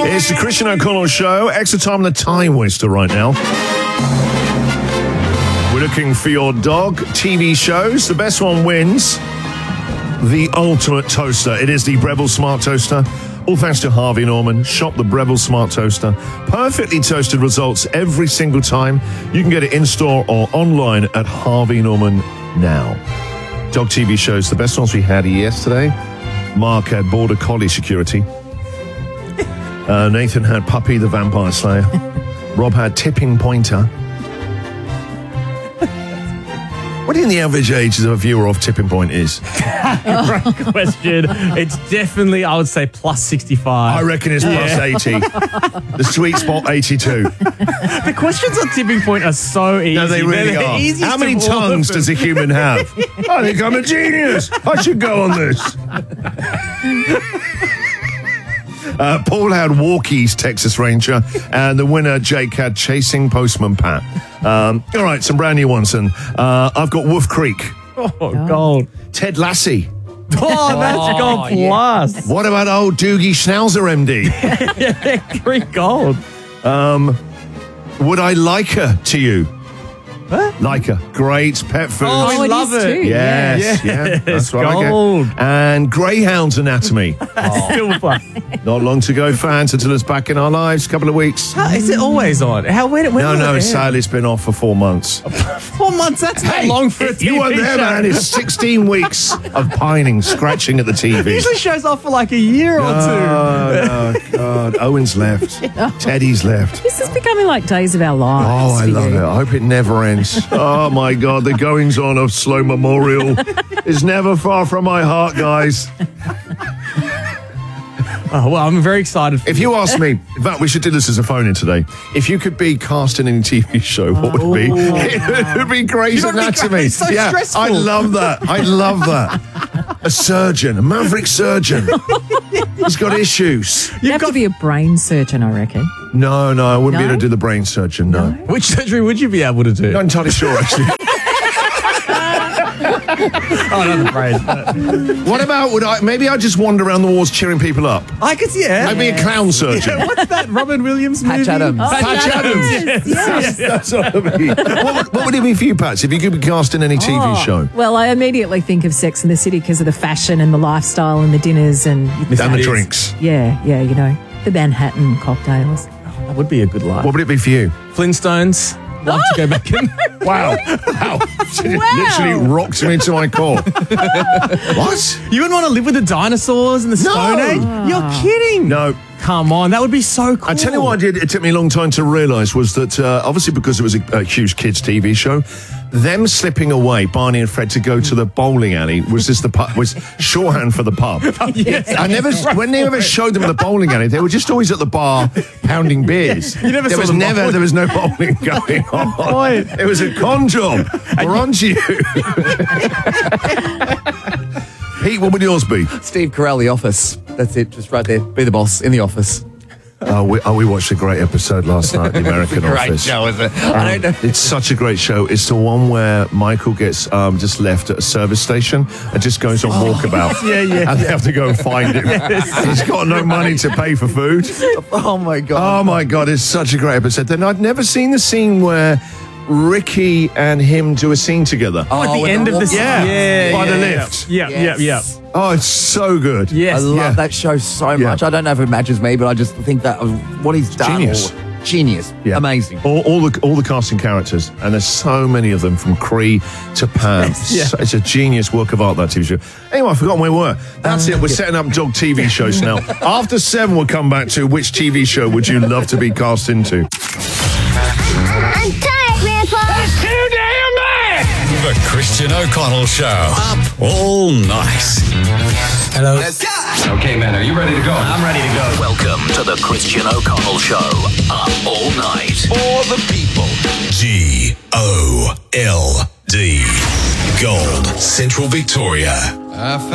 It's the Christian O'Connell Show. Extra time on the time waster right now. We're looking for your dog TV shows. The best one wins the ultimate toaster. It is the Breville Smart Toaster. All thanks to Harvey Norman. Shop the Breville Smart Toaster. Perfectly toasted results every single time. You can get it in-store or online at Harvey Norman now. Dog TV shows. The best ones we had yesterday. Mark had Border Collie Security. Nathan had Puppy the Vampire Slayer. Rob had Tipping Pointer. What do you think the average age of a viewer of Tipping Point is? Great question. It's definitely, I would say, plus 65. I reckon it's plus 80. The sweet spot, 82. The questions on Tipping Point are so easy. No, they really They're are. easiest How many of all of tongues them. does a human have? I think I'm a genius. I should go on this. Paul had Walkies Texas Ranger, and the winner, Jake, had Chasing Postman Pat. All right, some brand new ones. And I've got Wolf Creek. Oh, gold. Ted Lassie. Oh, that's gold plus. What about old Doogie Schnauzer, MD? Great gold. Would I like her to you? Leica, great pet food. Oh, I it love is it. too. Yes, yeah, that's what gold. I get. And Greyhound's Anatomy. Still plus. Not long to go, fans, until it's back in our lives. Couple of weeks. Is it always on? When will No, it it's air? sadly it's been off for 4 months. 4 months, that's not long for a TV You weren't there, show. man. It's 16 weeks of pining, scratching at the TV. It usually shows off for like a year or two. Oh, God. Owen's left. Teddy's left. This is becoming like Days of Our Lives. Oh, I for love you. it. I hope it never ends. Oh, my God. The goings on of Slow Memorial is never far from my heart, guys. Oh, well, I'm very excited for If you ask me, in fact, we should do this as a phone-in today. If you could be cast in any TV show, what would it be? It would be Grey's You know, it'd be Anatomy. great. It's so stressful. I love that. I love that. A surgeon, a maverick surgeon. He's got issues. You have to be a brain surgeon, I reckon. No, I wouldn't be No? able to do the brain surgeon, no. Which surgery would you be able to do? Not entirely sure, actually. Oh, not the brain. What about, maybe I'd just wander around the walls cheering people up. I could see it. I'd be a clown surgeon. What's that Robin Williams movie? Patch Adams. Patch Adams. Yes. That's what I mean. What would it be for you, Pats, if you could be cast in any TV show? Well, I immediately think of Sex and the City because of the fashion and the lifestyle and the dinners and And the drinks. yeah, you know, the Manhattan cocktails. That would be a good life. What would it be for you? Flintstones. Love to go back in. Wow. Literally rocked me into my core. What? You wouldn't want to live with the dinosaurs in the Stone Age? You're kidding. No. Come on, that would be so cool. I tell you what I did, it took me a long time to realise was that, obviously because it was a huge kids' TV show, them slipping away, Barney and Fred, to go to the bowling alley was shorthand for the pub. Yes, When they ever showed them the bowling alley, they were just always at the bar pounding beers. You never saw them bowling. There was no bowling going on. point. It was a con job. We're on to you. Pete, what would yours be? Steve Carell, The Office. That's it, just right there. Be the boss in The Office. We watched a great episode last night, The American Great Office. show, isn't it? I don't know. It's such a great show. It's the one where Michael gets just left at a service station and just goes on walkabout. Yeah. And they have to go and find him. He's got no money to pay for food. Oh, my God. Oh, my God. It's such a great episode. Then I'd never seen the scene where Ricky and him do a scene together. Oh, at the with end the of the walk- By the lift. Yeah. Yes. Oh, it's so good. Yes. I love Yeah. that show so Yeah. much. I don't know if it matches me, but I just think that what he's done. Genius. Genius. Yeah. Amazing. All the casting characters, and there's so many of them, from Cree to Pam. So it's a genius work of art, that TV show. Anyway, I've forgotten where we were. That's it. We're setting up dog TV shows now. After 7, we'll come back to which TV show would you love to be cast into. I'm tired, Grandpa. It's too damn bad. The Christian O'Connell Show. Up all night. Hello. Okay, man, are you ready to go? I'm ready to go. Welcome to the Christian O'Connell Show. Up all night. For the people. GOLD. Gold. Central Victoria.